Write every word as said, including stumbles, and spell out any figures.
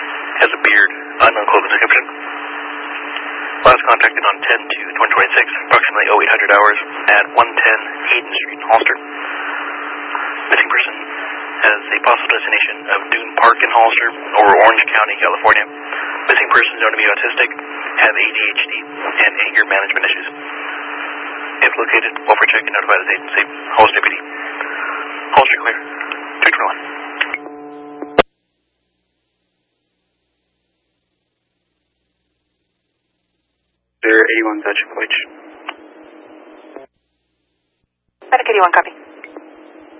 has a beard, unknown clothing description. Last contacted on ten two twenty twenty-six, approximately oh eight hundred hours at one ten Hayden Street in Hollister. Missing person has a possible destination of Dune Park in Hollister or Orange County, California. Missing person known to be autistic, has A D H D, and anger management issues. If located, well for check and notify this agency. Hollister P D. Hollister clear. two twenty-one. eighty-one, Dutch, Voyage. Medic eighty-one, copy.